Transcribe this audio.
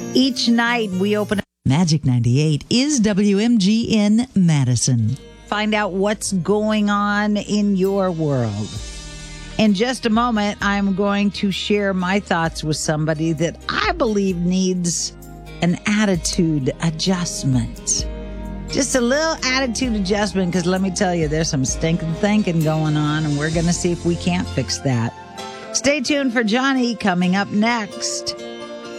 Each night we open Magic 98 is WMGN Madison. find out what's going on in your world. In just a moment, I'm going to share my thoughts with somebody that I believe needs an attitude adjustment. Just a little attitude adjustment, because let me tell you, there's some stinking thinking going on, and we're going to see if we can't fix that. Stay tuned for Johnny coming up next.